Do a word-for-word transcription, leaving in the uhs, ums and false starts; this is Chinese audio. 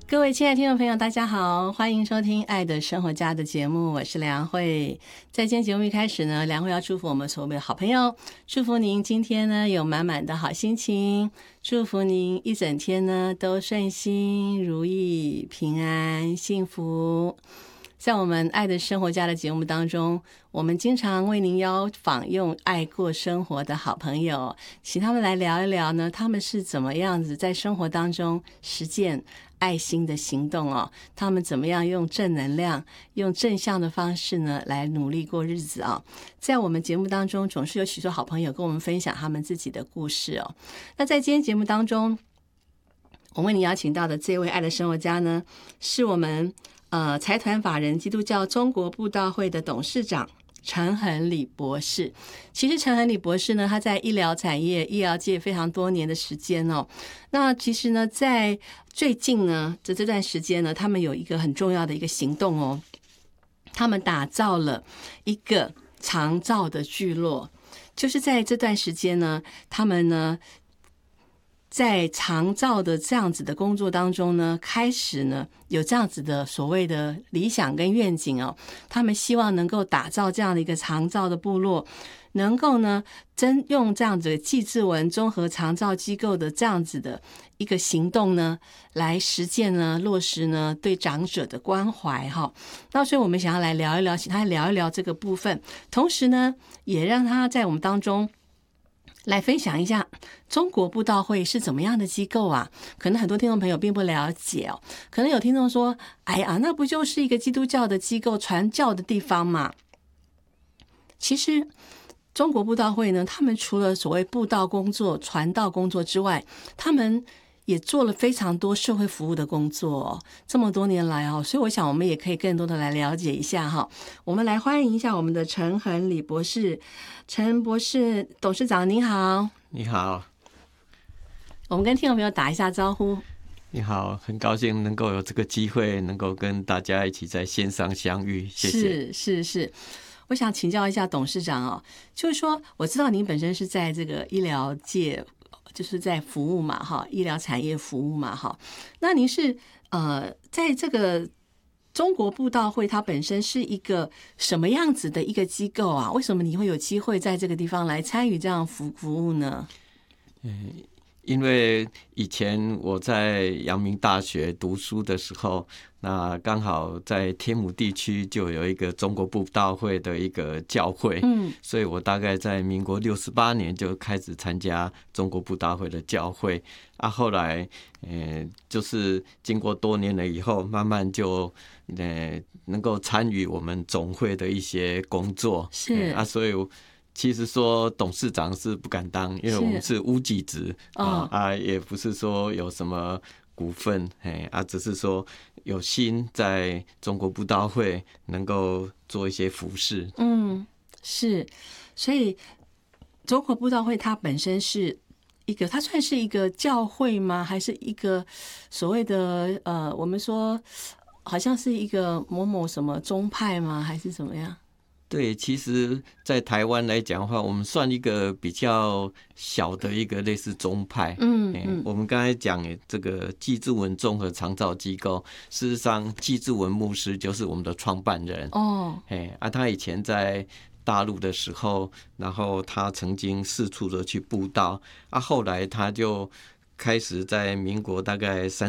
各位亲爱的听众朋友大家好，欢迎收听爱的生活家的节目，我是梁慧。在今天节目一开始呢，梁慧要祝福我们所有的好朋友，祝福您今天呢有满满的好心情，祝福您一整天呢都顺心如意平安幸福。在我们爱的生活家的节目当中，我们经常为您邀访用爱过生活的好朋友，请他们来聊一聊呢，他们是怎么样子在生活当中实践爱心的行动哦，他们怎么样用正能量用正向的方式呢来努力过日子啊、哦。在我们节目当中总是有许多好朋友跟我们分享他们自己的故事哦。那在今天节目当中，我为你邀请到的这位爱的生活家呢，是我们呃财团法人基督教中国布道会的董事长陈衡理博士。其实陈衡理博士呢，他在医疗产业医疗界非常多年的时间哦。那其实呢在最近呢在这段时间呢，他们有一个很重要的一个行动哦，他们打造了一个长照的聚落。就是在这段时间呢，他们呢在长照的这样子的工作当中呢，开始呢有这样子的所谓的理想跟愿景哦，他们希望能够打造这样的一个长照的部落，能够呢真用这样子的季志文综合长照机构的这样子的一个行动呢，来实践呢落实呢对长者的关怀哈。那所以我们想要来聊一聊，请他聊一聊这个部分，同时呢也让他在我们当中来分享一下中国布道会是怎么样的机构啊？可能很多听众朋友并不了解哦。可能有听众说：“哎呀，那不就是一个基督教的机构传教的地方嘛？”其实，中国布道会呢，他们除了所谓布道工作、传道工作之外，他们也做了非常多社会服务的工作、哦、这么多年来哦，所以我想我们也可以更多的来了解一下哈。我们来欢迎一下我们的陈衡理博士，陈博士董事长您好。 你好。 我们跟听众朋友打一下招呼。 你好，很高兴能够有这个机会，能够跟大家一起在线上相遇，谢谢。 是是是，我想请教一下董事长哦，就是说我知道您本身是在这个医疗界。就是在服务嘛哈，医疗产业服务嘛哈。那您是呃，在这个中国布道会，它本身是一个什么样子的一个机构啊？为什么你会有机会在这个地方来参与这样服服务呢？ 嗯，因为以前我在阳明大学读书的时候，那刚好在天母地区就有一个中国布道会的一个教会，嗯，所以我大概在民国六十八年就开始参加中国布道会的教会啊。后来，呃，就是经过多年了以后，慢慢就呃能够参与我们总会的一些工作， 是、 呃、啊，所以。其实说董事长是不敢当，因为我们是无给职、哦、啊，也不是说有什么股份，嘿啊，只是说有心在中国布道会能够做一些服事。 嗯，是，所以中国布道会它本身是一个，它算是一个教会吗？还是一个所谓的呃，我们说好像是一个某某什么宗派吗？还是怎么样？ 对，其实在台湾来讲的话，我们算一个比较小的一个类似宗派。嗯嗯，我们刚才讲这个季志文综合长照机构，事实上季志文牧师就是我们的创办人。哦，哎啊，他以前在大陆的时候，然后他曾经四处的去布道，啊，后来他就开始在民国大概三